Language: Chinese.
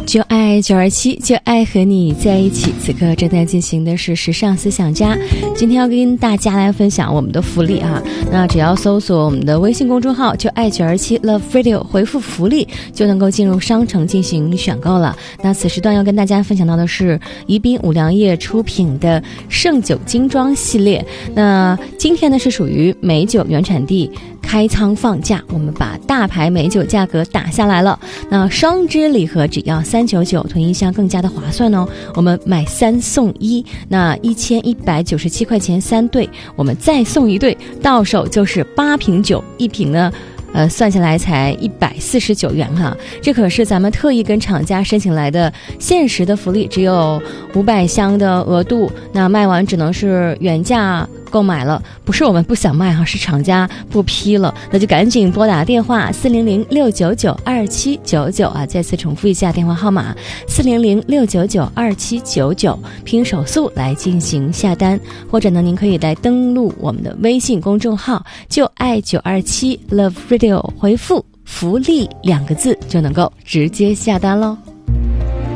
就爱927，就爱和你在一起。此刻正在进行的是时尚思想家，今天要跟大家来分享我们的福利啊。那只要搜索我们的微信公众号就爱927 Love Radio， 回复福利就能够进入商城进行选购了。那此时段要跟大家分享到的是宜宾五粮液出品的盛酒精装系列。那今天呢是属于美酒原产地开仓放价，我们把大牌美酒价格打下来了。那双支礼盒只要399，囤一箱更加的划算哦。我们买3送1，那1197块钱3对，我们再送1对，到手就是8瓶酒，一瓶呢算下来才149元哈，这可是咱们特意跟厂家申请来的限时的福利，只有500箱的额度，那卖完只能是原价购买了，不是我们不想卖哈，是厂家不批了，那就赶紧拨打电话400-699-2799啊！再次重复一下电话号码400-699-2799，拼手速来进行下单，或者呢，您可以来登录我们的微信公众号就爱927 Love Radio， 回复福利2个字就能够直接下单喽。